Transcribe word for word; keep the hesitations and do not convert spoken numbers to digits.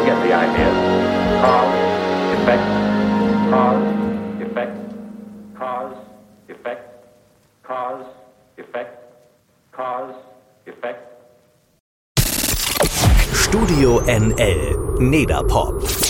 get the idea. Cause, effect, cause, effect, cause, effect, cause, effect, cause, effect. Studio N L Nederpop.